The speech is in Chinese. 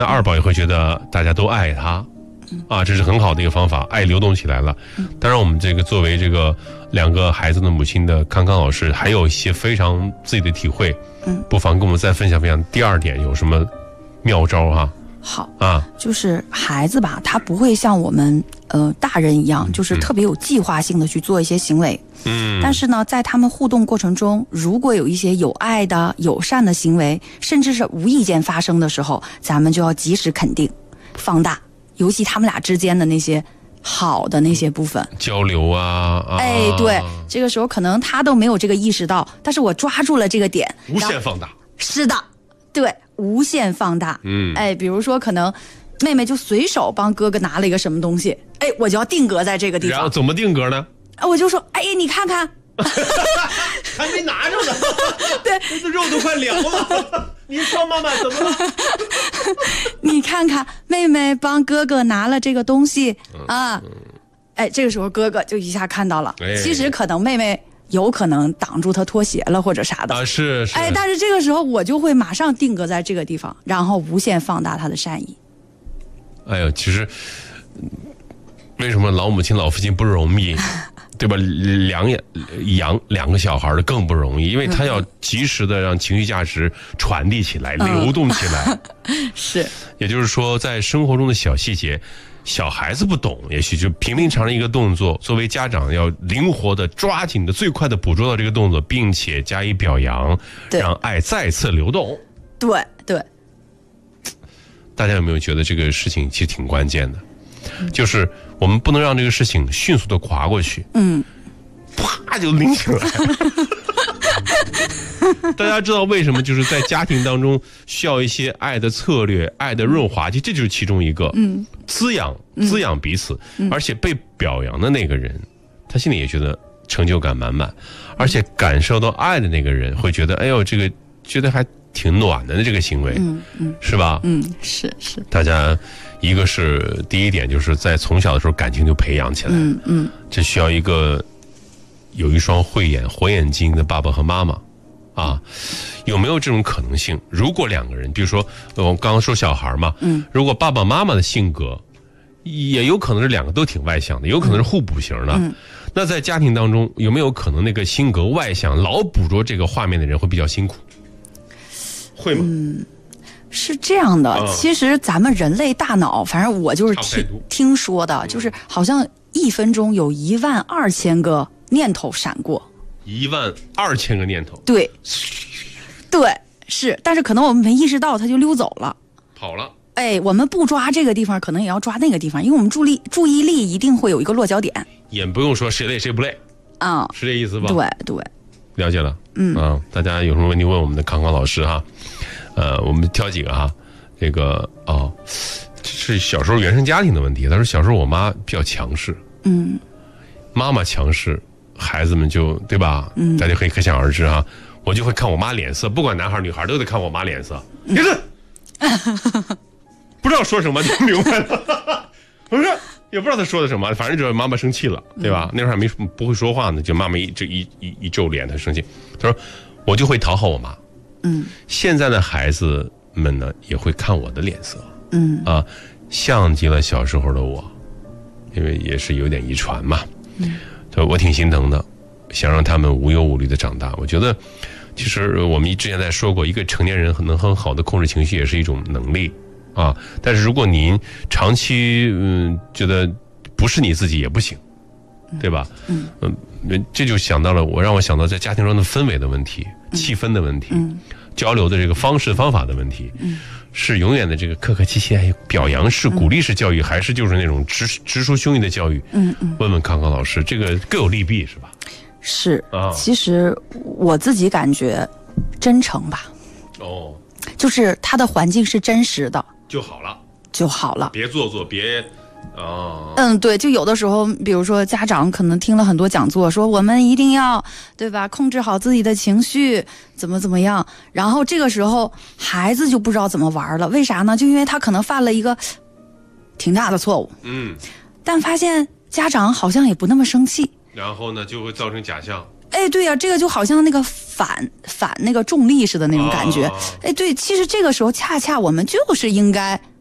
那二宝也会觉得大家都爱他，这是很好的一个方法，爱流动起来了。当然，我们这个作为这个2个孩子的母亲的康康老师，还有一些非常自己的体会，不妨跟我们再分享分享。第2点有什么妙招哈？ 好啊，就是孩子吧，他不会像我们大人一样，就是特别有计划性的去做一些行为。但是呢，在他们互动过程中，如果有一些有爱的、友善的行为，甚至是无意间发生的时候，咱们就要及时肯定、放大，尤其他们俩之间的那些好的那些部分， 交流啊。 对，这个时候可能他都没有这个意识到，但是我抓住了这个点， 无限放大。 是的，对，无限放大。比如说可能妹妹就随手帮哥哥拿了一个什么东西，我就要定格在这个地方。 然后怎么定格呢？ 我就说，你看看， 还没拿着呢， 对， 这肉都快凉了。你说妈妈怎么了？ 你看看，妹妹帮哥哥拿了这个东西啊。这个时候哥哥就一下看到了，其实可能妹妹有可能挡住他拖鞋了或者啥的是。 但是这个时候我就会马上定格在这个地方，然后无限放大他的善意。 其实为什么老母亲老父亲不容易？对吧？养2个小孩的更不容易，因为他要及时的让情绪价值传递起来、流动起来。 是， 也就是说，在生活中的小细节，小孩子不懂，也许就平常的一个动作，作为家长要灵活的、抓紧的、最快的捕捉到这个动作，并且加以表扬，让爱再次流动。 对。 大家有没有觉得这个事情其实挺关键的？就是我们不能让这个事情迅速的划过去，啪就拎起来。大家知道为什么就是在家庭当中需要一些爱的策略、爱的润滑剂，这就是其中一个。滋养彼此，而且被表扬的那个人，他心里也觉得成就感满满，而且感受到爱的那个人会觉得，这个觉得还挺暖的这个行为，是吧？ 是。 大家一个是第一点，就是在从小的时候感情就培养起来，这需要有一双慧眼、火眼睛的爸爸和妈妈有没有这种可能性？如果2个人，比如说我刚刚说小孩嘛，如果爸爸妈妈的性格也有可能是2个都挺外向的，有可能是互补型的，那在家庭当中有没有可能那个性格外向、老捕捉这个画面的人会比较辛苦？会吗？ 是这样的，其实咱们人类大脑，反正我就是听说的，就是好像1分钟有12000个念头闪过 ，12000个念头， 对，是，但是可能我们没意识到，他就溜走了， 跑了。 我们不抓这个地方，可能也要抓那个地方，因为我们注意力一定会有一个落脚点。 也不用说谁累谁不累是这意思吧？对，了解了。大家有什么问题问我们的康康老师哈。我们挑几个哈。这个这是小时候原生家庭的问题。他说小时候我妈比较强势，妈妈强势，孩子们就对吧？大家可以可想而知哈。我就会看我妈脸色，不管男孩女孩都得看我妈脸色。你看，不知道说什么就明白了。我说也不知道他说的什么，反正就是妈妈生气了，对吧？那会儿还不会说话呢，就妈妈一皱脸，她生气。她说我就会讨好我妈。现在的孩子们呢也会看我的脸色，像极了小时候的我，因为也是有点遗传嘛。我挺心疼的，想让他们无忧无虑的长大。我觉得其实我们之前在说过，一个成年人能很好的控制情绪也是一种能力但是如果您长期觉得不是你自己也不行，对吧？这就让我想到在家庭中的氛围的问题、气氛的问题、交流的这个方式方法的问题，是永远的这个客客气气、表扬式、鼓励式教育，还是就是那种直抒胸臆的教育？问问康康老师，这个各有利弊是吧？ 是其实我自己感觉真诚吧，就是他的环境是真实的就好了，别做作，别。 对，就有的时候，比如说家长可能听了很多讲座，说我们一定要对吧，控制好自己的情绪，怎么样，然后这个时候孩子就不知道怎么玩了，为啥呢？就因为他可能犯了一个挺大的错误，但发现家长好像也不那么生气， 然后呢就会造成假象。 对呀，这个就好像那个反那个重力似的那种感觉。 哦哎，对，其实这个时候恰恰我们就是应该